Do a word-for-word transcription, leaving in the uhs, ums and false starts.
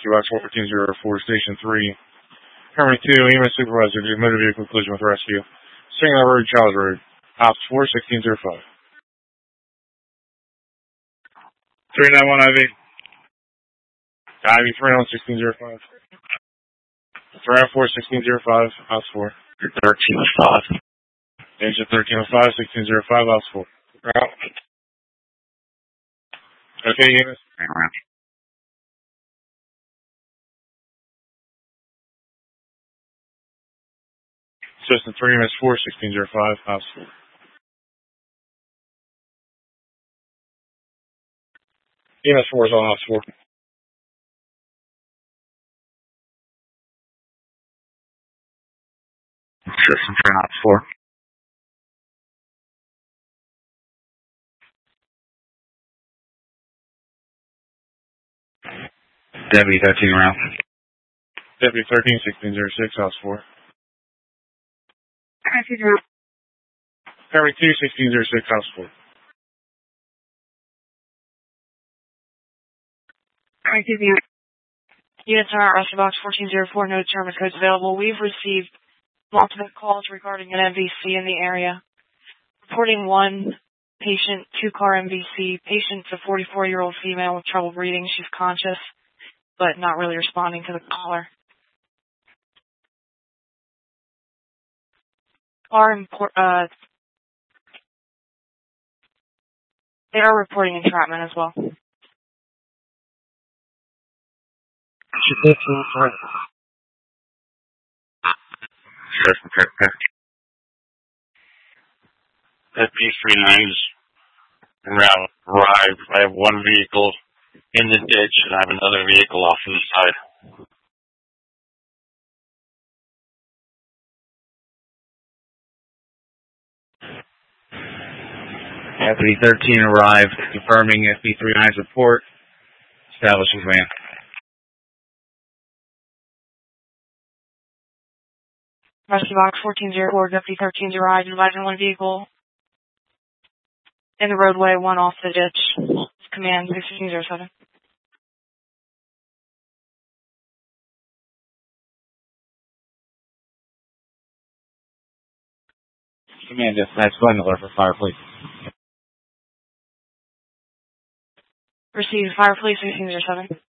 Rescue Box fourteen oh four, Station three. Primary two, E M S Supervisor due to motor vehicle collision with rescue. Signal Road, Charles Road. Ops four, sixteen oh five. three nine one I V. I V three nine one, sixteen oh five. three nine four, sixteen oh five, Ops four. thirteen oh five. Agent thirteen oh five, sixteen oh five, Ops four. Route. Okay, units. System three, E M S four, sixteen oh five, Ops four. E M S four is on Ops four. System three, Ops four. Deputy thirteen around. Deputy thirteen, sixteen oh six, Ops four. Primary two, sixteen oh six, Ops four. Units are at Rescue Box fourteen oh four, no determined codes available. We've received multiple calls regarding an M V C in the area. Reporting one patient, two-car M V C. Patient's a forty-four-year-old female with trouble breathing. She's conscious, but not really responding to the caller. Are import, uh, they are reporting entrapment as well. F B three nines around arrived. I have one vehicle in the ditch and I have another vehicle off to the side. F B thirteen arrived, confirming F B three nine's report. Establishes van. Rescue Box fourteen oh four, Deputy thirteen's arrived, advising one vehicle in the roadway, one off the ditch. Command sixteen oh seven. Command dispatch, Glen alert for fire, please. Receive fire, please, sixteen oh seven.